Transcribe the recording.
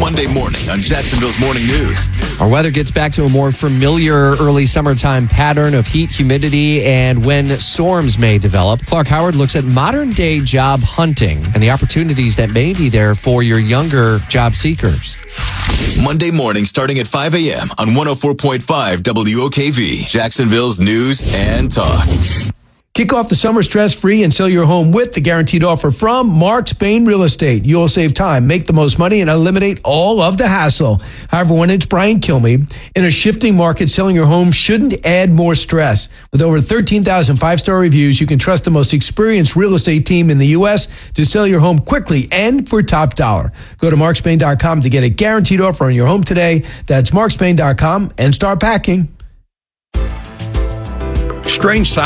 Monday morning on Jacksonville's Morning News. Our weather gets back to a more familiar early summertime pattern of heat, humidity, and when storms may develop. Clark Howard looks at modern-day job hunting and the opportunities that may be there for your younger job seekers. Monday morning starting at 5 a.m. on 104.5 WOKV, Jacksonville's News and Talk. Kick off the summer stress-free and sell your home with the guaranteed offer from Mark Spain Real Estate. You'll save time, make the most money, and eliminate all of the hassle. However, when it's Brian Kilmeade, in a shifting market, selling your home shouldn't add more stress. With over 13,000 five-star reviews, you can trust the most experienced real estate team in the U.S. to sell your home quickly and for top dollar. Go to markspain.com to get a guaranteed offer on your home today. That's markspain.com and start packing. Strange